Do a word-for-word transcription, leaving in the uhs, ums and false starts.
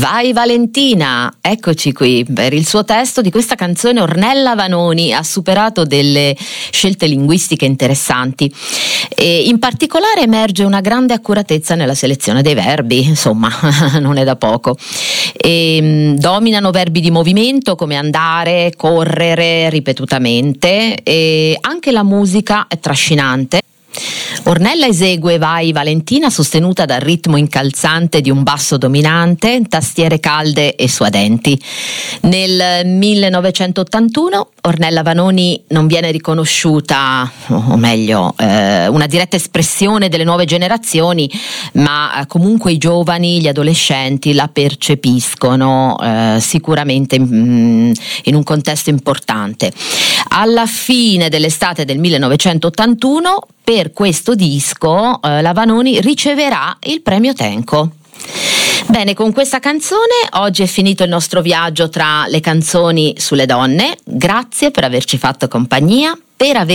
Vai Valentina, eccoci qui per il suo testo di questa canzone. Ornella Vanoni ha superato delle scelte linguistiche interessanti e in particolare emerge una grande accuratezza nella selezione dei verbi, insomma non è da poco. E, dominano verbi di movimento come andare, correre ripetutamente, e anche la musica è trascinante. Ornella esegue Vai Valentina sostenuta dal ritmo incalzante di un basso dominante, tastiere calde e suadenti. Nel millenovecentottantuno Ornella Vanoni non viene riconosciuta, o meglio, eh, una diretta espressione delle nuove generazioni, ma comunque i giovani, gli adolescenti la percepiscono eh, sicuramente mh, in un contesto importante. Alla fine dell'estate del millenovecentottantuno, per questo disco, eh, la Vanoni riceverà il premio Tenco. Bene, con questa canzone oggi è finito il nostro viaggio tra le canzoni sulle donne. Grazie per averci fatto compagnia, per aver